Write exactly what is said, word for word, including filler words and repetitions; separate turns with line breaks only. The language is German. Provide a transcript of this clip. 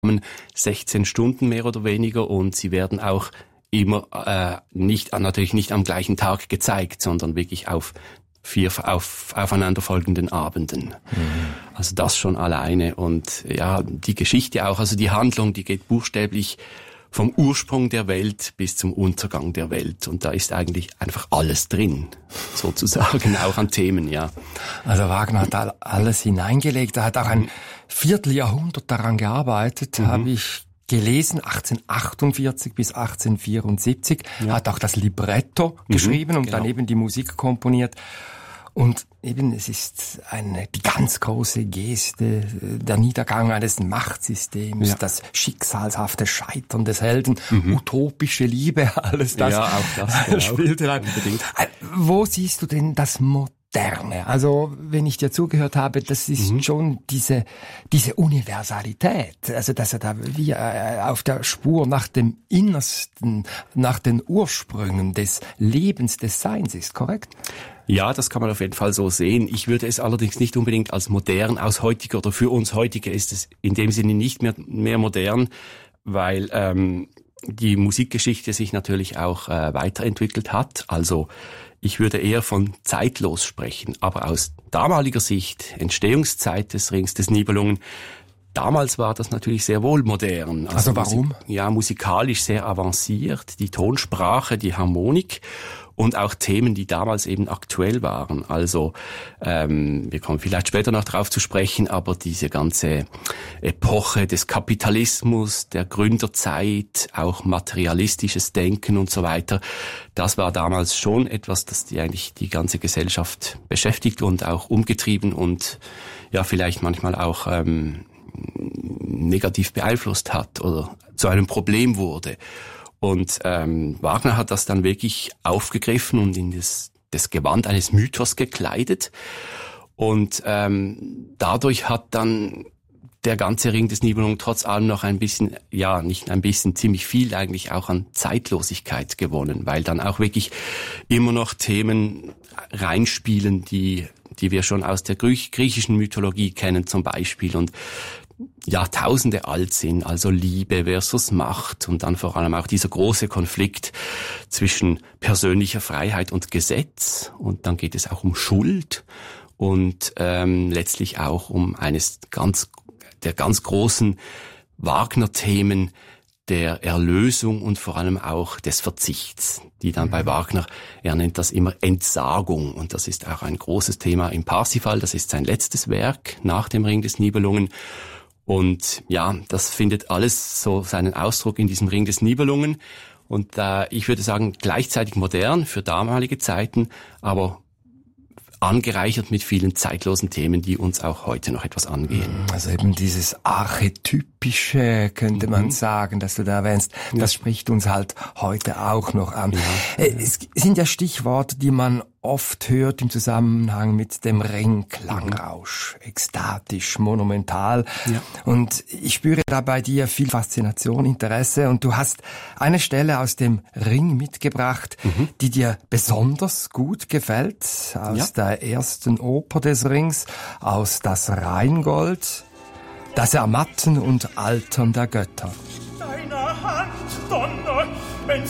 sechzehn Stunden mehr oder weniger, und sie werden auch immer äh, nicht natürlich nicht am gleichen Tag gezeigt, sondern wirklich auf vier auf aufeinanderfolgenden Abenden. Mhm. Also das schon alleine. Und ja, die Geschichte auch, also die Handlung, die geht buchstäblich vom Ursprung der Welt bis zum Untergang der Welt. Und da ist eigentlich einfach alles drin, sozusagen, auch an Themen, ja.
Also Wagner hat da alles hineingelegt. Er hat auch ein Vierteljahrhundert daran gearbeitet, mhm. habe ich gelesen, achtzehnhundertachtundvierzig bis achtzehnhundertvierundsiebzig. Ja. Hat auch das Libretto mhm, geschrieben und genau. dann eben die Musik komponiert. Und eben, es ist eine, die ganz große Geste, der Niedergang eines Machtsystems, ja. das schicksalshafte Scheitern des Helden, mhm. utopische Liebe, alles das.
Ja, auch das. Genau.
Spielte rein.
Unbedingt.
Wo siehst du denn das Moderne? Also, wenn ich dir zugehört habe, das ist mhm. schon diese, diese Universalität. Also, dass er da wie äh, auf der Spur nach dem Innersten, nach den Ursprüngen des Lebens, des Seins ist, korrekt?
Ja, das kann man auf jeden Fall so sehen. Ich würde es allerdings nicht unbedingt als modern aus heutiger oder für uns heutiger ist es in dem Sinne nicht mehr, mehr modern, weil ähm, die Musikgeschichte sich natürlich auch äh, weiterentwickelt hat. Also ich würde eher von zeitlos sprechen, aber aus damaliger Sicht, Entstehungszeit des Rings des Nibelungen, damals war das natürlich sehr wohl modern.
Also, also warum?
Musik, ja, musikalisch sehr avanciert, die Tonsprache, die Harmonik und auch Themen, die damals eben aktuell waren. Also ähm, wir kommen vielleicht später noch drauf zu sprechen, aber diese ganze Epoche des Kapitalismus, der Gründerzeit, auch materialistisches Denken und so weiter, das war damals schon etwas, das die eigentlich die ganze Gesellschaft beschäftigt und auch umgetrieben und ja vielleicht manchmal auch ähm, negativ beeinflusst hat oder zu einem Problem wurde. Und ähm, Wagner hat das dann wirklich aufgegriffen und in das, das Gewand eines Mythos gekleidet. Und ähm, dadurch hat dann der ganze Ring des Nibelungen trotz allem noch ein bisschen, ja, nicht ein bisschen, ziemlich viel eigentlich auch an Zeitlosigkeit gewonnen, weil dann auch wirklich immer noch Themen reinspielen, die die wir schon aus der griechischen Mythologie kennen zum Beispiel und Jahrtausende alt sind, also Liebe versus Macht und dann vor allem auch dieser große Konflikt zwischen persönlicher Freiheit und Gesetz und dann geht es auch um Schuld und ähm, letztlich auch um eines ganz der ganz großen Wagner-Themen der Erlösung und vor allem auch des Verzichts, die dann mhm. bei Wagner, er nennt das immer Entsagung und das ist auch ein großes Thema im Parsifal, das ist sein letztes Werk nach dem Ring des Nibelungen und ja, das findet alles so seinen Ausdruck in diesem Ring des Nibelungen und äh, ich würde sagen gleichzeitig modern für damalige Zeiten, aber angereichert mit vielen zeitlosen Themen, die uns auch heute noch etwas angehen.
Also eben dieses Archetypische, könnte mhm. man sagen, dass du da erwähnst, ja. das spricht uns halt heute auch noch an. Ja. Es sind ja Stichworte, die man oft hört im Zusammenhang mit dem Ring, Klangrausch, ekstatisch, monumental. Ja. Und ich spüre da bei dir viel Faszination, Interesse. Und du hast eine Stelle aus dem Ring mitgebracht, mhm. die dir besonders gut gefällt, aus ja. der ersten Oper des Rings, aus Das Rheingold, das Ermatten und Altern der Götter.